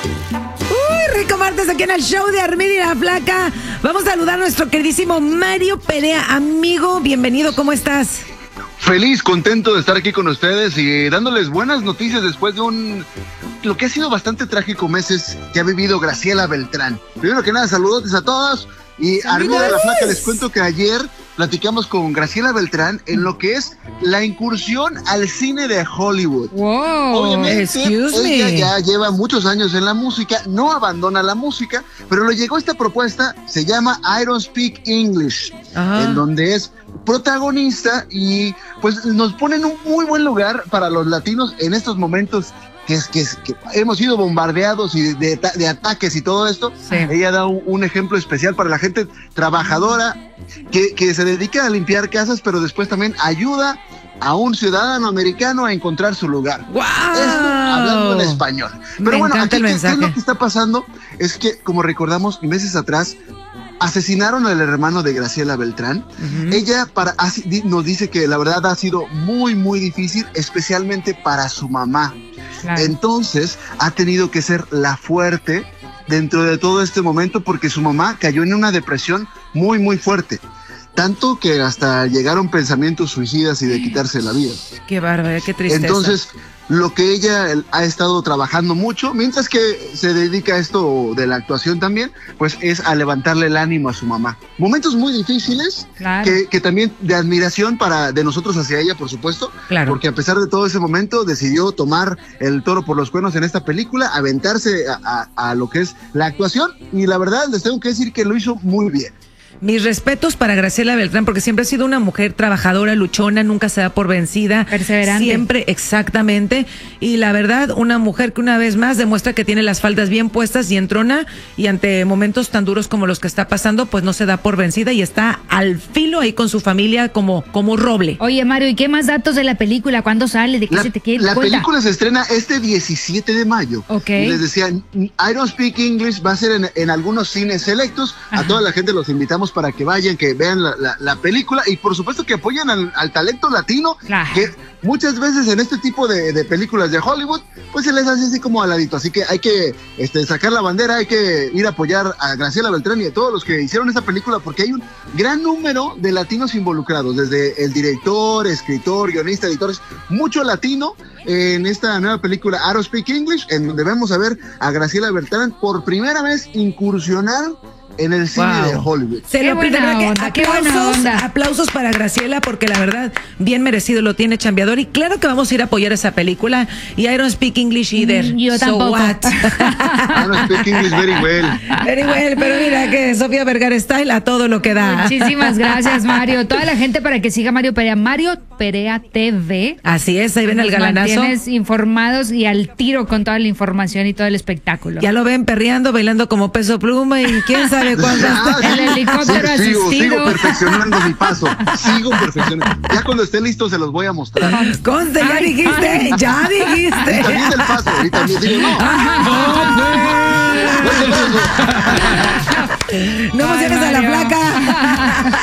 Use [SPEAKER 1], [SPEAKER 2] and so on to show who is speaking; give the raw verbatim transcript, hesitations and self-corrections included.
[SPEAKER 1] Uy, rico martes aquí en el show de Armida y la Flaca. Vamos a saludar a nuestro queridísimo Mario Perea. Amigo, bienvenido, ¿cómo estás?
[SPEAKER 2] Feliz, contento de estar aquí con ustedes y dándoles buenas noticias después de un, lo que ha sido bastante trágico meses que ha vivido Graciela Beltrán. Primero que nada, saludos a todos y Armida de la Flaca, les cuento que ayer platicamos con Graciela Beltrán en lo que es la incursión al cine de Hollywood.
[SPEAKER 1] Wow,
[SPEAKER 2] obviamente,
[SPEAKER 1] excuse
[SPEAKER 2] ella
[SPEAKER 1] me.
[SPEAKER 2] ya lleva muchos años en la música, no abandona la música, pero le llegó esta propuesta, se llama I Don't Speak English,
[SPEAKER 1] Ajá.
[SPEAKER 2] en donde es protagonista y pues nos pone en un muy buen lugar para los latinos en estos momentos que, es, que, es, que hemos sido bombardeados y de, de ataques y todo esto.
[SPEAKER 1] Sí.
[SPEAKER 2] Ella da un, un ejemplo especial para la gente trabajadora que, que se dedica a limpiar casas, pero después también ayuda a un ciudadano americano a encontrar su lugar.
[SPEAKER 1] ¡Wow!
[SPEAKER 2] Esto hablando en español. Pero
[SPEAKER 1] Me
[SPEAKER 2] bueno,
[SPEAKER 1] encanta
[SPEAKER 2] aquí
[SPEAKER 1] el
[SPEAKER 2] ¿qué,
[SPEAKER 1] mensaje.
[SPEAKER 2] ¿qué es lo que está pasando? Es que, como recordamos, meses atrás asesinaron al hermano de Graciela Beltrán. Uh-huh. Ella para, así, nos dice que la verdad ha sido muy, muy difícil, especialmente para su mamá. Claro. Entonces, ha tenido que ser la fuerte dentro de todo este momento porque su mamá cayó en una depresión muy, muy fuerte. Tanto que hasta llegaron pensamientos suicidas y de quitarse la vida.
[SPEAKER 1] Qué bárbaro, qué tristeza.
[SPEAKER 2] Entonces, lo que ella ha estado trabajando mucho, mientras que se dedica a esto de la actuación también, pues es a levantarle el ánimo a su mamá. Momentos muy difíciles, claro. que, que también de admiración para de nosotros hacia ella, por supuesto, claro. Porque a pesar de todo ese momento decidió tomar el toro por los cuernos en esta película, aventarse a, a, a lo que es la actuación, y la verdad les tengo que decir que lo hizo muy bien.
[SPEAKER 1] Mis respetos para Graciela Beltrán, porque siempre ha sido una mujer trabajadora, luchona, nunca se da por vencida.
[SPEAKER 3] Perseverante.
[SPEAKER 1] Siempre, exactamente. Y la verdad, una mujer que una vez más demuestra que tiene las faldas bien puestas y entrona, y ante momentos tan duros como los que está pasando, pues no se da por vencida y está al filo ahí con su familia como, como roble.
[SPEAKER 3] Oye, Mario, ¿y qué más datos de la película? ¿Cuándo sale? ¿De qué
[SPEAKER 2] la,
[SPEAKER 3] se te quiere?
[SPEAKER 2] La
[SPEAKER 3] cuenta?
[SPEAKER 2] película se estrena este diecisiete de mayo.
[SPEAKER 3] Ok.
[SPEAKER 2] Y les decía, I Don't Speak English va a ser en, en algunos cines selectos. Ajá. A toda la gente los invitamos para que vayan, que vean la, la, la película y por supuesto que apoyen al, al talento latino,
[SPEAKER 3] claro.
[SPEAKER 2] Que muchas veces en este tipo de, de películas de Hollywood pues se les hace así como aladito, así que hay que este, sacar la bandera, hay que ir a apoyar a Graciela Beltrán y a todos los que hicieron esta película porque hay un gran número de latinos involucrados, desde el director, escritor, guionista, editores, mucho latino en esta nueva película I Don't Speak English, en donde vamos a ver a Graciela Beltrán por primera vez incursionar en el cine wow. de Hollywood.
[SPEAKER 1] Se
[SPEAKER 3] qué
[SPEAKER 1] lo
[SPEAKER 3] buena
[SPEAKER 1] que
[SPEAKER 3] onda,
[SPEAKER 1] aplausos,
[SPEAKER 3] qué buena onda.
[SPEAKER 1] Aplausos para Graciela porque la verdad bien merecido lo tiene chambeador y claro que vamos a ir a apoyar esa película y I don't speak English either.
[SPEAKER 3] Mm, yo
[SPEAKER 1] so
[SPEAKER 3] tampoco.
[SPEAKER 1] What?
[SPEAKER 2] I don't speak English very well.
[SPEAKER 1] Very well, pero mira que Sofía Vergara Style a todo lo que da.
[SPEAKER 3] Muchísimas gracias, Mario. Toda la gente para que siga Mario Perea. Mario Perea T V.
[SPEAKER 1] Así es, ahí ven el galanazo.
[SPEAKER 3] Mantienes informados y al tiro con toda la información y todo el espectáculo.
[SPEAKER 1] Ya lo ven perreando, bailando como Peso Pluma y quién sabe cuándo está.
[SPEAKER 3] El helicóptero
[SPEAKER 2] sí, sigo,
[SPEAKER 3] asistido.
[SPEAKER 2] sigo perfeccionando mi paso. Sigo perfeccionando. Ya cuando esté listo se los voy a mostrar.
[SPEAKER 1] Conste, ya
[SPEAKER 3] Ay,
[SPEAKER 1] dijiste,
[SPEAKER 3] ay.
[SPEAKER 1] ya dijiste.
[SPEAKER 2] Y también el paso. Y también digo, no.
[SPEAKER 1] No emociones a la Flaca.